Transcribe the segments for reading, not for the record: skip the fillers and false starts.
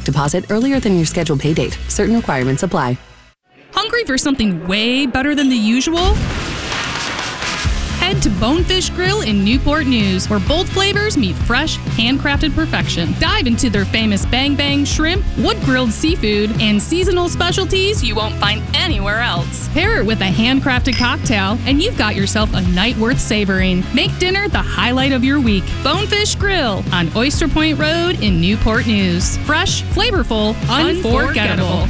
deposit earlier than your scheduled pay date. Certain requirements apply. Hungry for something way better than the usual? Head to Bonefish Grill in Newport News, where bold flavors meet fresh, handcrafted perfection. Dive into their famous Bang Bang shrimp, wood-grilled seafood, and seasonal specialties you won't find anywhere else. Pair it with a handcrafted cocktail, and you've got yourself a night worth savoring. Make dinner the highlight of your week. Bonefish Grill on Oyster Point Road in Newport News. Fresh, flavorful, unforgettable.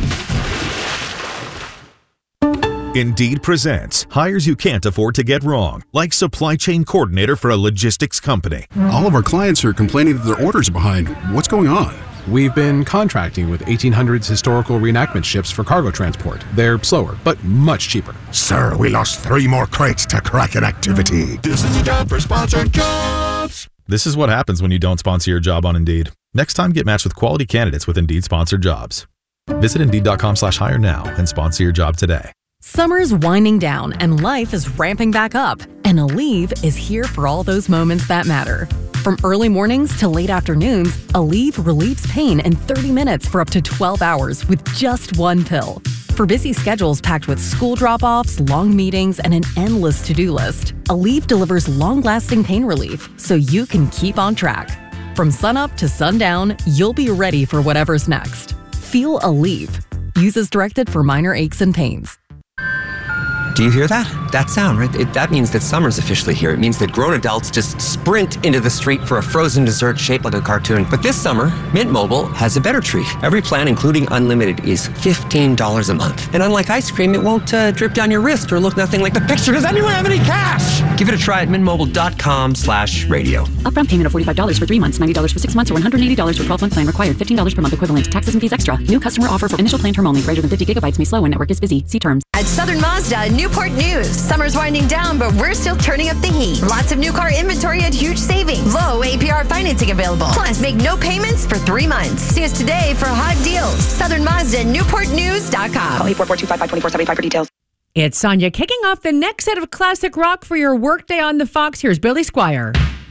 Indeed presents hires you can't afford to get wrong, like supply chain coordinator for a logistics company. All of our clients are complaining that their orders are behind. What's going on? We've been contracting with 1800s historical reenactment ships for cargo transport. They're slower, but much cheaper. Sir, we lost 3 more crates to Kraken activity. This is the time for sponsored jobs. This is what happens when you don't sponsor your job on Indeed. Next time, get matched with quality candidates with Indeed sponsored jobs. Visit Indeed.com/hire now and sponsor your job today. Summer's winding down and life is ramping back up. And Aleve is here for all those moments that matter. From early mornings to late afternoons, Aleve relieves pain in 30 minutes for up to 12 hours with just one pill. For busy schedules packed with school drop-offs, long meetings, and an endless to-do list, Aleve delivers long-lasting pain relief so you can keep on track. From sunup to sundown, you'll be ready for whatever's next. Feel Aleve. Use as directed for minor aches and pains. Do you hear that? That sound, right? That means that summer's officially here. It means that grown adults just sprint into the street for a frozen dessert shaped like a cartoon. But this summer, Mint Mobile has a better treat. Every plan, including unlimited, is $15 a month. And unlike ice cream, it won't drip down your wrist or look nothing like the picture. Does anyone have any cash? Give it a try at mintmobile.com/radio. Upfront payment of $45 for 3 months, $90 for 6 months, or $180 for 12-month plan required. $15 per month equivalent. Taxes and fees extra. New customer offer for initial plan term only. Greater than 50 gigabytes may slow when network is busy. See terms. At Southern Mazda, Newport News. Summer's winding down, but we're still turning up the heat. Lots of new car inventory at huge savings. Low APR financing available. Plus, make no payments for 3 months. See us today for hot deals. Southern Mazda, NewportNews.com. Call 844-255-2475 for details. It's Sonia kicking off the next set of classic rock for your workday on the Fox. Here's Billy Squier.